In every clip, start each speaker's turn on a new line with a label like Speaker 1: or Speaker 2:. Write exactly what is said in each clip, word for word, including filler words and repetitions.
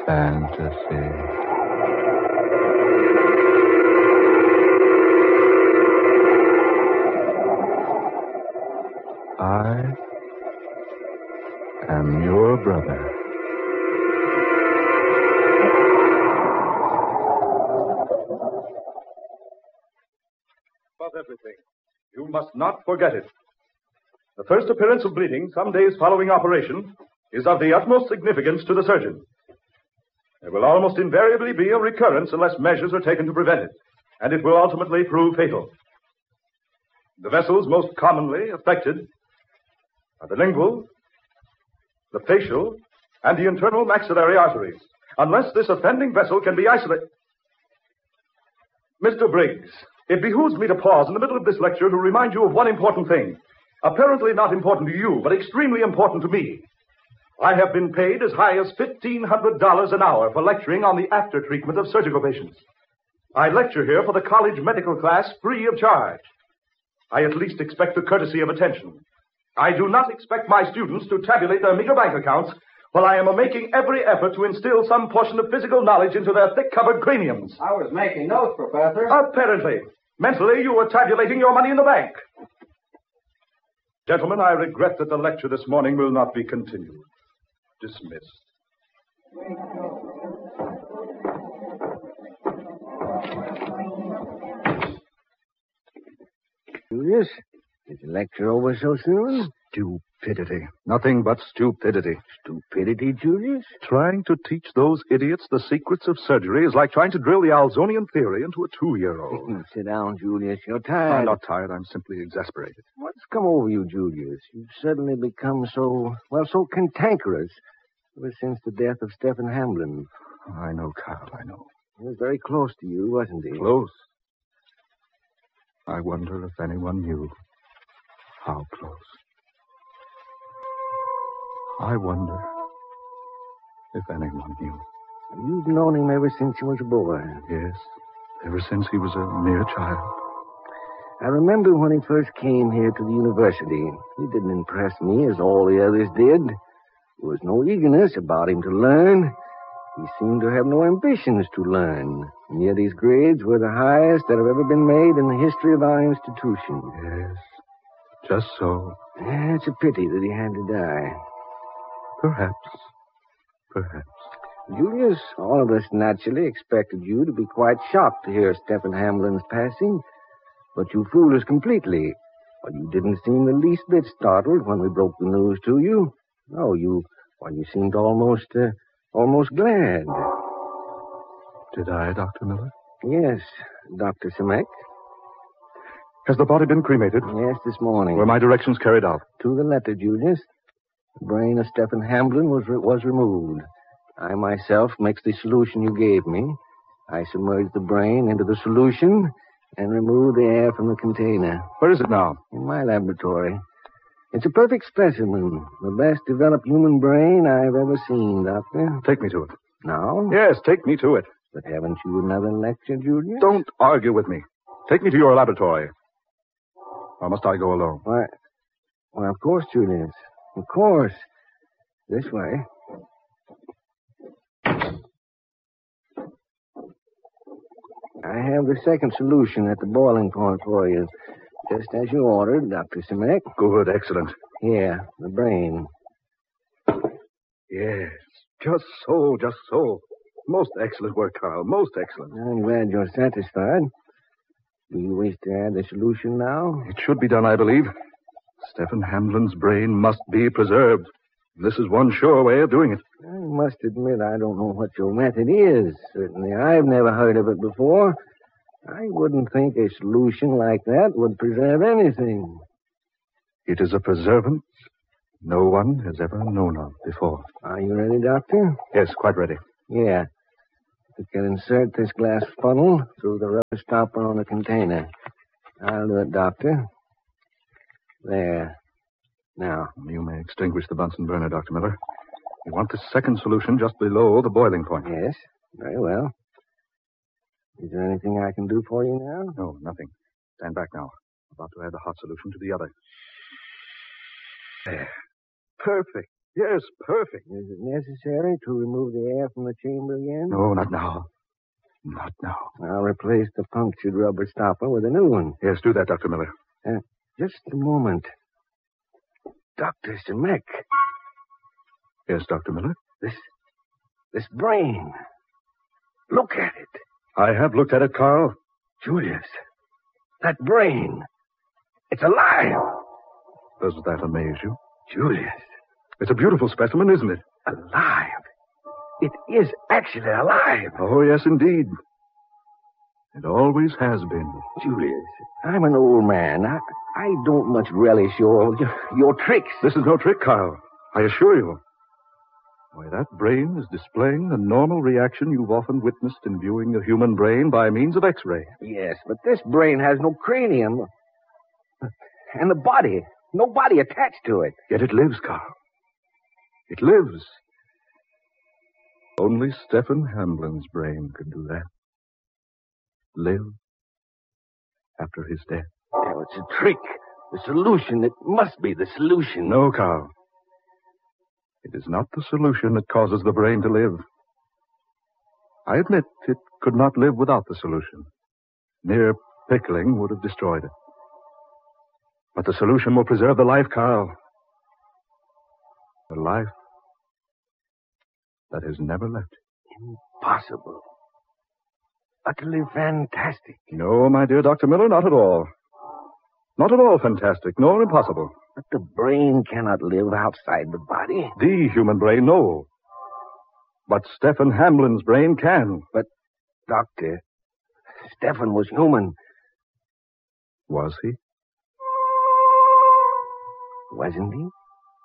Speaker 1: fantasy. I am your brother.
Speaker 2: Above everything, you must not forget it. The first appearance of bleeding, some days following operation, is of the utmost significance to the surgeon. There will almost invariably be a recurrence unless measures are taken to prevent it, and it will ultimately prove fatal. The vessels most commonly affected are the lingual, the facial, and the internal maxillary arteries. Unless this offending vessel can be isolated... Mister Briggs, it behooves me to pause in the middle of this lecture to remind you of one important thing. Apparently not important to you, but extremely important to me. I have been paid as high as fifteen hundred dollars an hour for lecturing on the after-treatment of surgical patients. I lecture here for the college medical class free of charge. I at least expect the courtesy of attention. I do not expect my students to tabulate their meager bank accounts while I am making every effort to instill some portion of physical knowledge into their thick-covered craniums.
Speaker 3: I was making notes, Professor.
Speaker 2: Apparently. Mentally, you were tabulating your money in the bank. Gentlemen, I regret that the lecture this morning will not be continued. Dismissed.
Speaker 3: Julius, is the lecture over so soon?
Speaker 2: Stupidity. Nothing but stupidity.
Speaker 3: Stupidity, Julius?
Speaker 2: Trying to teach those idiots the secrets of surgery is like trying to drill the Alzonian theory into a two-year-old.
Speaker 3: Sit down, Julius. You're tired.
Speaker 2: I'm not tired. I'm simply exasperated.
Speaker 3: What's come over you, Julius? You've suddenly become so, well, so cantankerous ever since the death of Stephen Hamblin.
Speaker 2: I know, Carl, I know.
Speaker 3: He was very close to you, wasn't he?
Speaker 2: Close? I wonder if anyone knew how close. I wonder if anyone knew.
Speaker 3: You've known him ever since he was a boy.
Speaker 2: Yes, ever since he was a mere child.
Speaker 3: I remember when he first came here to the university. He didn't impress me as all the others did. There was no eagerness about him to learn. He seemed to have no ambitions to learn. And yet his grades were the highest that have ever been made in the history of our institution.
Speaker 2: Yes, just so.
Speaker 3: Yeah, it's a pity that he had to die.
Speaker 2: Perhaps. Perhaps.
Speaker 3: Julius, all of us naturally expected you to be quite shocked to hear Stephen Hamblin's passing. But you fooled us completely. Well, you didn't seem the least bit startled when we broke the news to you. No, you, well, you seemed almost, uh, almost glad.
Speaker 2: Did I, Doctor Miller?
Speaker 3: Yes, Doctor Simek.
Speaker 2: Has the body been cremated?
Speaker 3: Yes, this morning.
Speaker 2: Were my directions carried out?
Speaker 3: To the letter, Julius. The brain of Stephen Hamblin was re- was removed. I myself mixed the solution you gave me. I submerged the brain into the solution and removed the air from the container.
Speaker 2: Where is it now?
Speaker 3: In my laboratory. It's a perfect specimen. The best developed human brain I've ever seen, Doctor.
Speaker 2: Take me to it.
Speaker 3: Now?
Speaker 2: Yes, take me to it.
Speaker 3: But haven't you another lecture, Julius?
Speaker 2: Don't argue with me. Take me to your laboratory. Or must I go alone?
Speaker 3: Why, well, of course, Julius. Of course. This way. I have the second solution at the boiling point for you. Just as you ordered, Doctor Simek.
Speaker 2: Good, excellent.
Speaker 3: Here, the brain.
Speaker 2: Yes, just so, just so. Most excellent work, Carl. Most excellent.
Speaker 3: I'm glad you're satisfied. Do you wish to add the solution now?
Speaker 2: It should be done, I believe. Stephen Hamblin's brain must be preserved. This is one sure way of doing it.
Speaker 3: I must admit I don't know what your method is. Certainly, I've never heard of it before. I wouldn't think a solution like that would preserve anything.
Speaker 2: It is a preservance no one has ever known of before.
Speaker 3: Are you ready, Doctor?
Speaker 2: Yes, quite ready.
Speaker 3: Yeah. You can insert this glass funnel through the rubber stopper on the container. I'll do it, Doctor. There. Now.
Speaker 2: You may extinguish the Bunsen burner, Doctor Miller. You want the second solution just below the boiling point.
Speaker 3: Yes. Very well. Is there anything I can do for you now?
Speaker 2: No, nothing. Stand back now. About to add the hot solution to the other. There. Perfect. Yes, perfect.
Speaker 3: Is it necessary to remove the air from the chamber again?
Speaker 2: No, not now. Not now.
Speaker 3: I'll replace the punctured rubber stopper with a new one.
Speaker 2: Yes, do that, Doctor Miller.
Speaker 3: Uh, just a moment. Doctor Zemek.
Speaker 2: Yes, Doctor Miller?
Speaker 3: This, this brain. Look at it.
Speaker 2: I have looked at it, Carl.
Speaker 3: Julius, that brain. It's alive.
Speaker 2: Does that amaze you?
Speaker 3: Julius.
Speaker 2: It's a beautiful specimen, isn't it?
Speaker 3: Alive. It is actually alive.
Speaker 2: Oh, yes, indeed. It always has been.
Speaker 3: Julius, I'm an old man. I, I don't much relish your, your your tricks.
Speaker 2: This is no trick, Carl. I assure you. Why, that brain is displaying the normal reaction you've often witnessed in viewing a human brain by means of X-ray.
Speaker 3: Yes, but this brain has no cranium. And the body. No body attached to it.
Speaker 2: Yet it lives, Carl. It lives. Only Stephen Hamblin's brain could do that. Live after his death.
Speaker 3: Oh, it's a trick. The solution. It must be the solution.
Speaker 2: No, Carl. It is not the solution that causes the brain to live. I admit it could not live without the solution. Mere pickling would have destroyed it. But the solution will preserve the life, Carl. The life that has never left it.
Speaker 3: Impossible. Utterly fantastic.
Speaker 2: No, my dear Doctor Miller, not at all. Not at all fantastic, nor impossible.
Speaker 3: But the brain cannot live outside the body.
Speaker 2: The human brain, no. But Stephen Hamblin's brain can.
Speaker 3: But, Doctor, Stephen was human.
Speaker 2: Was he?
Speaker 3: Wasn't he?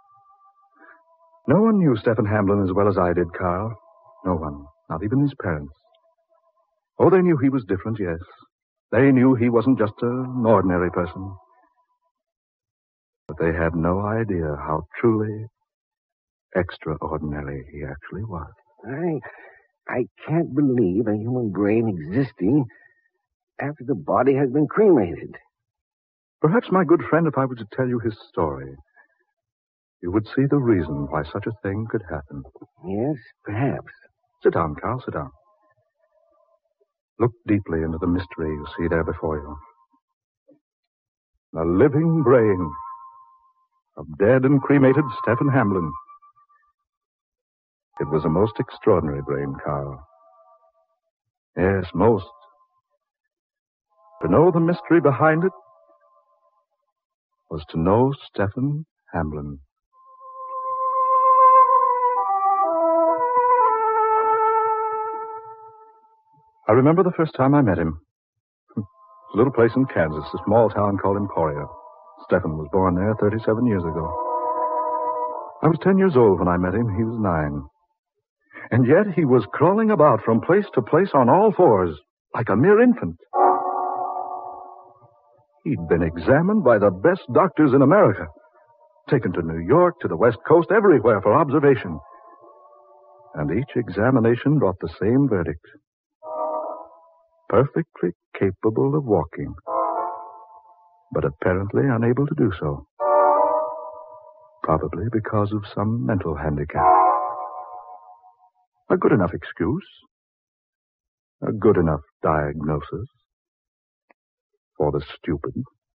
Speaker 2: No one knew Stephen Hamblin as well as I did, Carl. No one. Not even his parents. Oh, they knew he was different, yes. They knew he wasn't just an ordinary person. But they had no idea how truly extraordinary he actually was.
Speaker 3: I, I can't believe a human brain existing after the body has been cremated.
Speaker 2: Perhaps, my good friend, if I were to tell you his story, you would see the reason why such a thing could happen.
Speaker 3: Yes, perhaps.
Speaker 2: Sit down, Carl, sit down. Look deeply into the mystery you see there before you. The living brain of dead and cremated Stephen Hamblin. It was a most extraordinary brain, Carl. Yes, most. To know the mystery behind it was to know Stephen Hamblin. I remember the first time I met him. A little place in Kansas, a small town called Emporia. Stephen was born there thirty-seven years ago. I was ten years old when I met him. He was nine. And yet he was crawling about from place to place on all fours, like a mere infant. He'd been examined by the best doctors in America, taken to New York, to the West Coast, everywhere for observation. And each examination brought the same verdict. Perfectly capable of walking, but apparently unable to do so. Probably because of some mental handicap. A good enough excuse. A good enough diagnosis. For the stupid.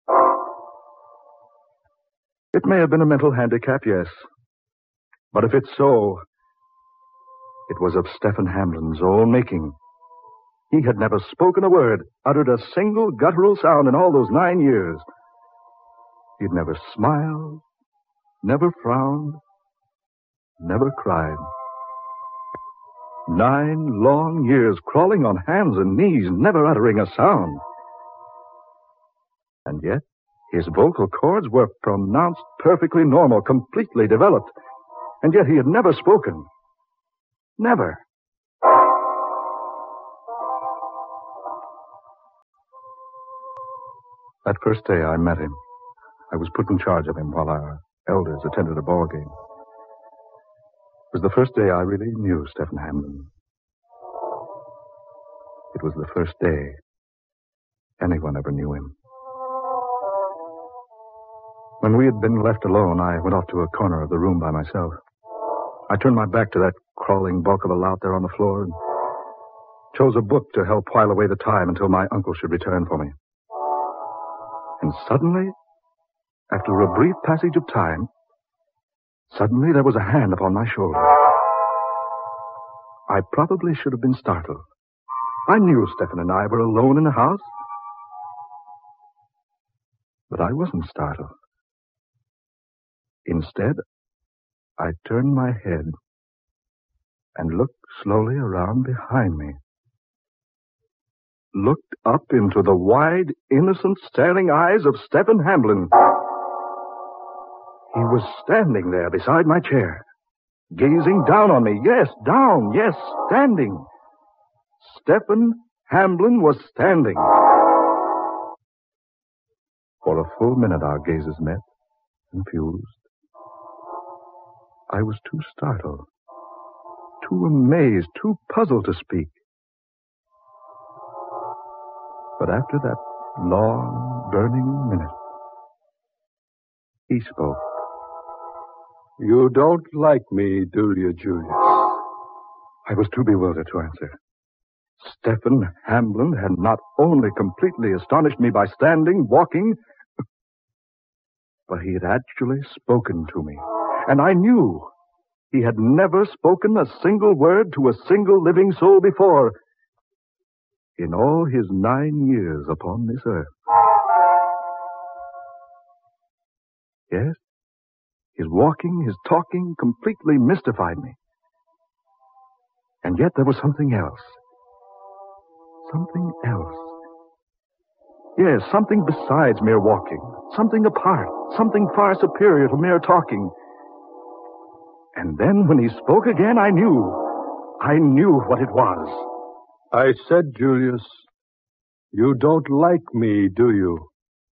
Speaker 2: It may have been a mental handicap, yes. But if it's so, it was of Stephen Hamblin's own making. He had never spoken a word, uttered a single guttural sound in all those nine years. He'd never smiled, never frowned, never cried. Nine long years crawling on hands and knees, never uttering a sound. And yet, his vocal cords were pronounced perfectly normal, completely developed. And yet he had never spoken. Never. That first day I met him, I was put in charge of him while our elders attended a ball game. It was the first day I really knew Stephen Hamblin. It was the first day anyone ever knew him. When we had been left alone, I went off to a corner of the room by myself. I turned my back to that crawling bulk of a lout there on the floor and chose a book to help while away the time until my uncle should return for me. And suddenly, after a brief passage of time, suddenly there was a hand upon my shoulder. I probably should have been startled. I knew Stephen and I were alone in the house. But I wasn't startled. Instead, I turned my head and looked slowly around behind me. Looked up into the wide, innocent, staring eyes of Stephen Hamblin. He was standing there beside my chair, gazing down on me. Yes, down, yes, standing. Stephen Hamblin was standing. For a full minute our gazes met, confused. I was too startled, too amazed, too puzzled to speak. But after that long, burning minute, he spoke.
Speaker 1: You don't like me, do you, Julius?
Speaker 2: I was too bewildered to answer. Stephen Hamblin had not only completely astonished me by standing, walking, but he had actually spoken to me. And I knew he had never spoken a single word to a single living soul before in all his nine years upon this earth. Yes, his walking, his talking completely mystified me. And yet there was something else. Something else. Yes, something besides mere walking. Something apart. Something far superior to mere talking. And then when he spoke again, I knew. I knew what it was.
Speaker 1: I said, Julius, you don't like me, do you?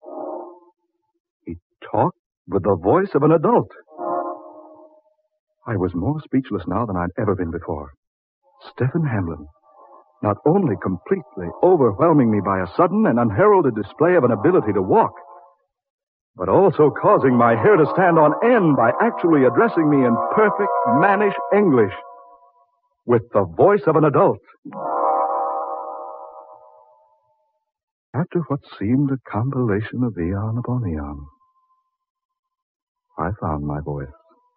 Speaker 2: He talked with the voice of an adult. I was more speechless now than I'd ever been before. Stephen Hamblin, not only completely overwhelming me by a sudden and unheralded display of an ability to walk, but also causing my hair to stand on end by actually addressing me in perfect mannish English with the voice of an adult. After what seemed a compilation of eon upon eon, I found my voice.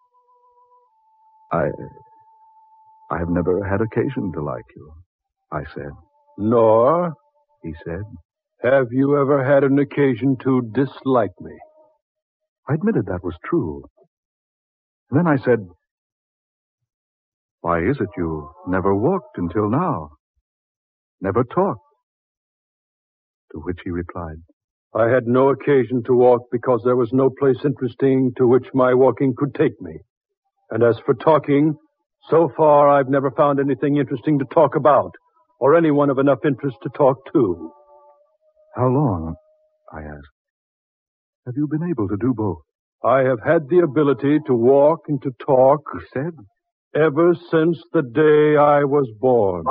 Speaker 2: I... I have never had occasion to like you, I said.
Speaker 1: Nor,
Speaker 2: he said,
Speaker 1: have you ever had an occasion to dislike me?
Speaker 2: I admitted that was true. And then I said, why is it you never walked until now? Never talked? To which he replied,
Speaker 1: I had no occasion to walk because there was no place interesting to which my walking could take me. And as for talking, so far I've never found anything interesting to talk about, or anyone of enough interest to talk to.
Speaker 2: How long, I asked, have you been able to do both?
Speaker 1: I have had the ability to walk and to talk,
Speaker 2: he said,
Speaker 1: ever since the day I was born.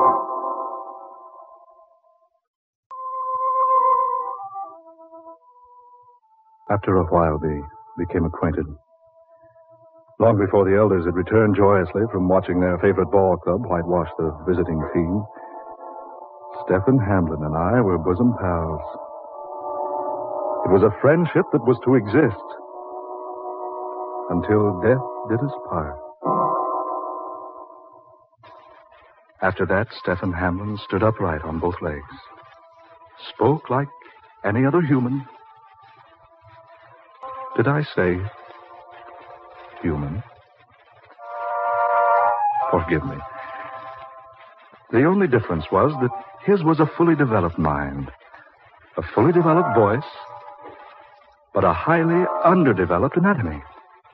Speaker 2: After a while, we became acquainted. Long before the elders had returned joyously from watching their favorite ball club whitewash the visiting team, Stephen Hamblin and I were bosom pals. It was a friendship that was to exist until death did us part. After that, Stephen Hamblin stood upright on both legs, spoke like any other human. Did I say human? Forgive me. The only difference was that his was a fully developed mind, a fully developed voice, but a highly underdeveloped anatomy.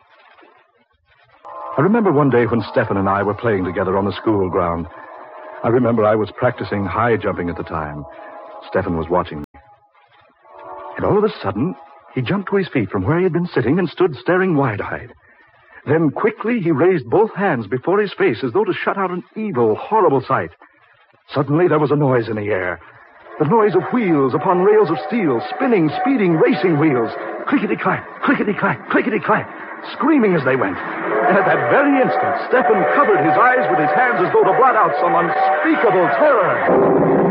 Speaker 2: I remember one day when Stephen and I were playing together on the school ground. I remember I was practicing high jumping at the time. Stephen was watching me. And all of a sudden, he jumped to his feet from where he had been sitting and stood staring wide-eyed. Then quickly he raised both hands before his face as though to shut out an evil, horrible sight. Suddenly there was a noise in the air. The noise of wheels upon rails of steel, spinning, speeding, racing wheels. Clickety-clack, clickety-clack, clickety-clack. screaming as they went. And at that very instant, Stefan covered his eyes with his hands as though to blot out some unspeakable terror.